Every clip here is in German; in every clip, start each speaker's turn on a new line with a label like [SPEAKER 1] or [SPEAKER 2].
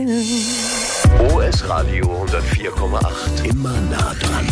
[SPEAKER 1] OS Radio 104,8. Immer nah dran.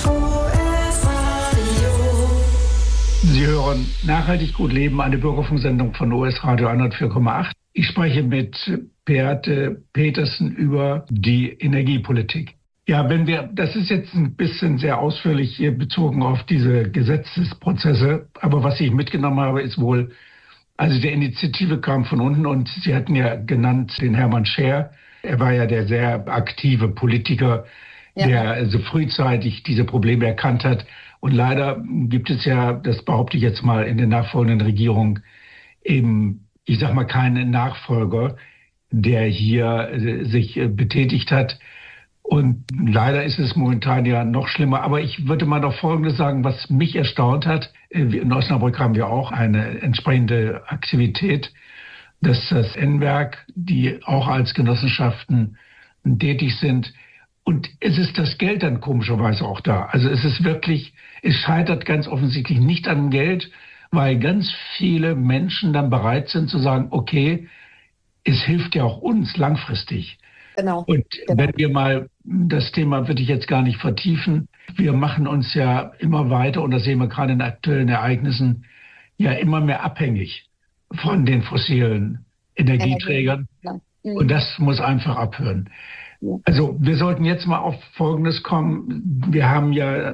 [SPEAKER 2] Sie hören Nachhaltig gut leben, eine Bürgerfunksendung von OS Radio 104,8. Ich spreche mit Beate Petersen über die Energiepolitik. Ja, das ist jetzt ein bisschen sehr ausführlich hier bezogen auf diese Gesetzesprozesse, aber was ich mitgenommen habe, ist wohl, also die Initiative kam von unten und Sie hatten ja genannt den Hermann Scher. Er war ja der sehr aktive Politiker, der also frühzeitig diese Probleme erkannt hat. Und leider gibt es ja, das behaupte ich jetzt mal, in der nachfolgenden Regierung eben, ich sag mal, keinen Nachfolger, der hier sich betätigt hat. Und leider ist es momentan ja noch schlimmer. Aber ich würde mal noch Folgendes sagen, was mich erstaunt hat. In Osnabrück haben wir auch eine entsprechende Aktivität, dass das N-Werk, die auch als Genossenschaften tätig sind, und es ist das Geld dann komischerweise auch da. Also es scheitert ganz offensichtlich nicht an Geld, weil ganz viele Menschen dann bereit sind zu sagen, okay, es hilft ja auch uns langfristig.
[SPEAKER 3] Genau.
[SPEAKER 2] Und wenn wir mal, das Thema würde ich jetzt gar nicht vertiefen, wir machen uns ja immer weiter, und das sehen wir gerade in aktuellen Ereignissen, ja immer mehr abhängig von den fossilen Energieträgern.
[SPEAKER 3] Ja.
[SPEAKER 2] Und das muss einfach abhören. Ja. Also wir sollten jetzt mal auf Folgendes kommen. Sie haben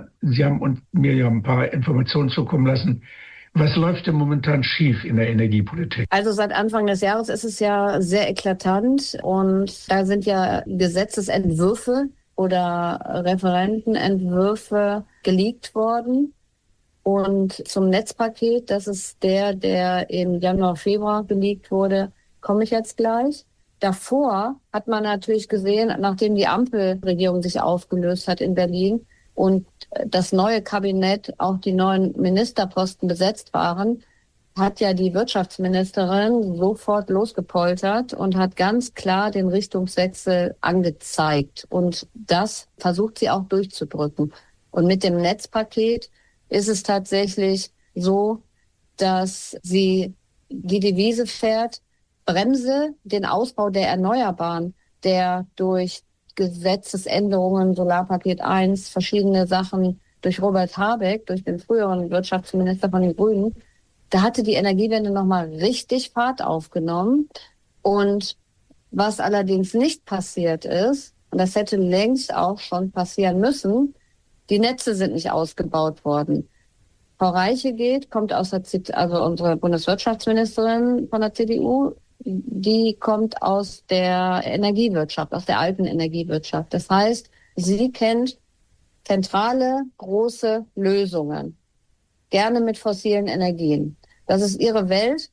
[SPEAKER 2] mir ja ein paar Informationen zukommen lassen. Was läuft denn momentan schief in der Energiepolitik?
[SPEAKER 3] Also seit Anfang des Jahres ist es ja sehr eklatant und da sind ja Gesetzesentwürfe oder Referentenentwürfe geleakt worden. Und zum Netzpaket, das ist der im Januar, Februar geleakt wurde, komme ich jetzt gleich. Davor hat man natürlich gesehen, nachdem die Ampelregierung sich aufgelöst hat in Berlin und das neue Kabinett, auch die neuen Ministerposten besetzt waren, hat ja die Wirtschaftsministerin sofort losgepoltert und hat ganz klar den Richtungswechsel angezeigt. Und das versucht sie auch durchzudrücken. Und mit dem Netzpaket ist es tatsächlich so, dass sie die Devise fährt, bremse den Ausbau der Erneuerbaren, der durch Gesetzesänderungen, Solarpaket 1, verschiedene Sachen durch Robert Habeck, durch den früheren Wirtschaftsminister von den Grünen, da hatte die Energiewende nochmal richtig Fahrt aufgenommen. Und was allerdings nicht passiert ist, und das hätte längst auch schon passieren müssen, die Netze sind nicht ausgebaut worden. Frau Reiche kommt aus also unsere Bundeswirtschaftsministerin von der CDU, die kommt aus der Energiewirtschaft, aus der alten Energiewirtschaft. Das heißt, sie kennt zentrale, große Lösungen, gerne mit fossilen Energien. Das ist ihre Welt,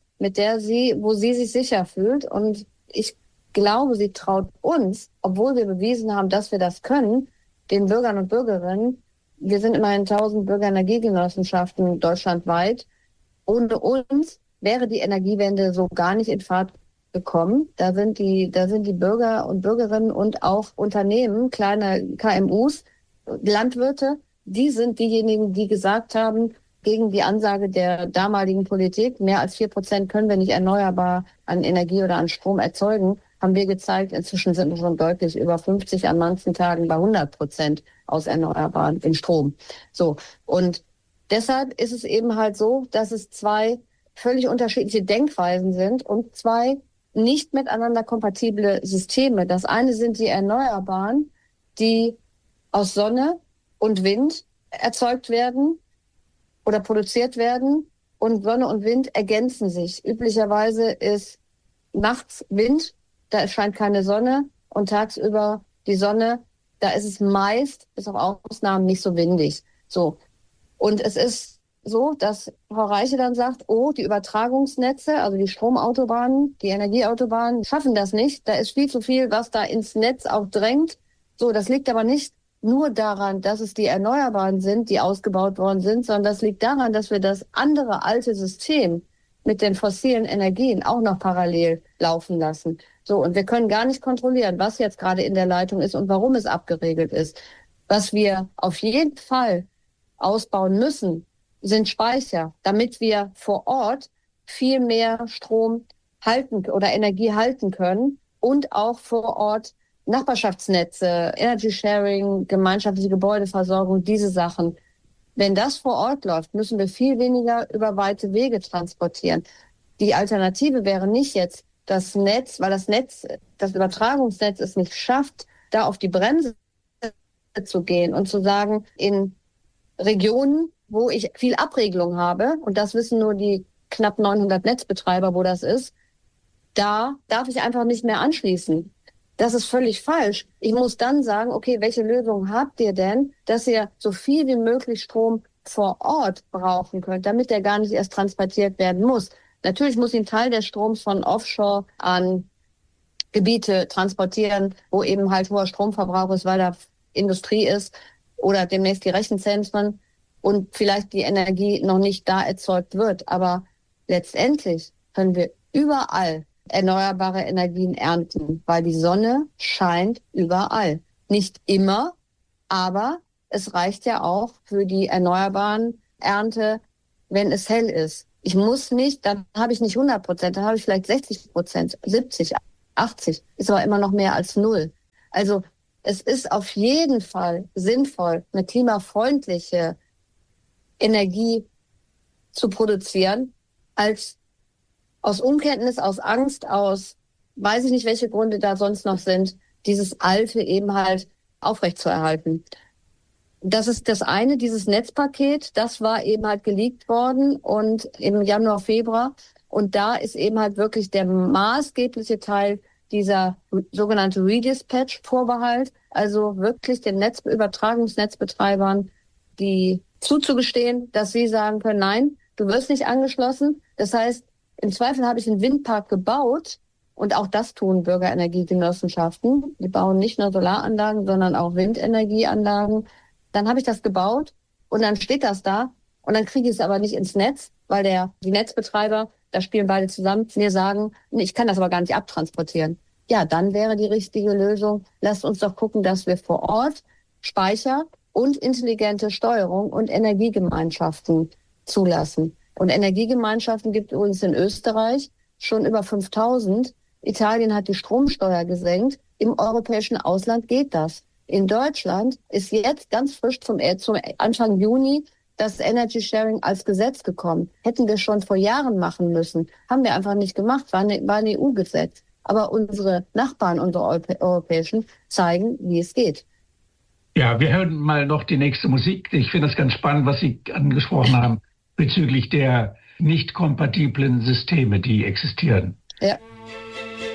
[SPEAKER 3] wo sie sich sicher fühlt. Und ich glaube, sie traut uns, obwohl wir bewiesen haben, dass wir das können, den Bürgern und Bürgerinnen. Wir sind immerhin 1000 Bürgerenergiegenossenschaften deutschlandweit. Ohne uns wäre die Energiewende so gar nicht in Fahrt gekommen. Da sind die Bürger und Bürgerinnen und auch Unternehmen, kleine KMUs, Landwirte, die sind diejenigen, die gesagt haben, gegen die Ansage der damaligen Politik, mehr als 4% können wir nicht erneuerbar an Energie oder an Strom erzeugen, haben wir gezeigt, inzwischen sind wir schon deutlich über 50, an manchen Tagen bei 100% aus Erneuerbaren im Strom. So. Und deshalb ist es eben halt so, dass es zwei völlig unterschiedliche Denkweisen sind und zwei nicht miteinander kompatible Systeme. Das eine sind die Erneuerbaren, die aus Sonne und Wind erzeugt werden oder produziert werden, und Sonne und Wind ergänzen sich. Üblicherweise ist nachts Wind, da scheint keine Sonne, und tagsüber die Sonne, da ist es meist, bis auf Ausnahmen, nicht so windig. So. Und es ist so, dass Frau Reiche dann sagt, die Übertragungsnetze, also die Stromautobahnen, die Energieautobahnen, schaffen das nicht. Da ist viel zu viel, was da ins Netz auch drängt. So, das liegt aber nicht nur daran, dass es die Erneuerbaren sind, die ausgebaut worden sind, sondern das liegt daran, dass wir das andere alte System mit den fossilen Energien auch noch parallel laufen lassen. So, und wir können gar nicht kontrollieren, was jetzt gerade in der Leitung ist und warum es abgeregelt ist. Was wir auf jeden Fall ausbauen müssen, sind Speicher, damit wir vor Ort viel mehr Strom halten oder Energie halten können. und auch vor Ort Nachbarschaftsnetze, Energy Sharing, gemeinschaftliche Gebäudeversorgung, diese Sachen. Wenn das vor Ort läuft, müssen wir viel weniger über weite Wege transportieren. Die Alternative wäre nicht jetzt das Netz, weil das Übertragungsnetz es nicht schafft, da auf die Bremse zu gehen und zu sagen, in Regionen, wo ich viel Abregelung habe, und das wissen nur die knapp 900 Netzbetreiber, wo das ist, da darf ich einfach nicht mehr anschließen. Das ist völlig falsch. Ich muss dann sagen, okay, welche Lösung habt ihr denn, dass ihr so viel wie möglich Strom vor Ort brauchen könnt, damit der gar nicht erst transportiert werden muss. Natürlich muss ich einen Teil des Stroms von Offshore an Gebiete transportieren, wo eben halt hoher Stromverbrauch ist, weil da Industrie ist oder demnächst die Rechenzentren und vielleicht die Energie noch nicht da erzeugt wird. Aber letztendlich können wir überall erneuerbare Energien ernten, weil die Sonne scheint überall. Nicht immer, aber es reicht ja auch für die erneuerbaren Ernte, wenn es hell ist. Ich muss nicht, dann habe ich nicht 100%, dann habe ich vielleicht 60%, 70, 80, ist aber immer noch mehr als 0. Also es ist auf jeden Fall sinnvoll, eine klimafreundliche Energie zu produzieren, als aus Unkenntnis, aus Angst, aus weiß ich nicht, welche Gründe da sonst noch sind, dieses Alte eben halt aufrechtzuerhalten. Das ist das eine, dieses Netzpaket, das war eben halt geleakt worden und im Januar, Februar. Und da ist eben halt wirklich der maßgebliche Teil dieser sogenannte Redispatch-Vorbehalt, also wirklich den Übertragungsnetzbetreibern, die zuzugestehen, dass sie sagen können, nein, du wirst nicht angeschlossen. Das heißt, im Zweifel habe ich einen Windpark gebaut und auch das tun Bürgerenergiegenossenschaften. Die bauen nicht nur Solaranlagen, sondern auch Windenergieanlagen. Dann habe ich das gebaut und dann steht das da und dann kriege ich es aber nicht ins Netz, weil die Netzbetreiber, da spielen beide zusammen, mir sagen, nee, ich kann das aber gar nicht abtransportieren. Ja, dann wäre die richtige Lösung, lasst uns doch gucken, dass wir vor Ort Speicher und intelligente Steuerung und Energiegemeinschaften zulassen. Und Energiegemeinschaften gibt es übrigens in Österreich schon über 5000. Italien hat die Stromsteuer gesenkt. Im europäischen Ausland geht das. In Deutschland ist jetzt ganz frisch zum Anfang Juni das Energy Sharing als Gesetz gekommen. Hätten wir schon vor Jahren machen müssen. Haben wir einfach nicht gemacht, war ein EU-Gesetz. Aber unsere Nachbarn, unsere europäischen, zeigen, wie es geht.
[SPEAKER 2] Ja, wir hören mal noch die nächste Musik. Ich finde das ganz spannend, was Sie angesprochen haben, bezüglich der nicht kompatiblen Systeme, die existieren.
[SPEAKER 3] Ja.